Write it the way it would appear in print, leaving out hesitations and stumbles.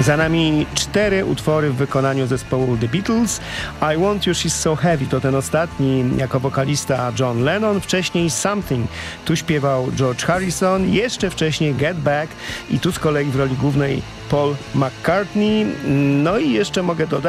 Za nami 4 utwory w wykonaniu zespołu The Beatles. I Want You, She's So Heavy to ten ostatni, jako wokalista John Lennon. Wcześniej Something, tu śpiewał George Harrison. Jeszcze wcześniej Get Back i tu z kolei w roli głównej Paul McCartney. No i jeszcze mogę dodać,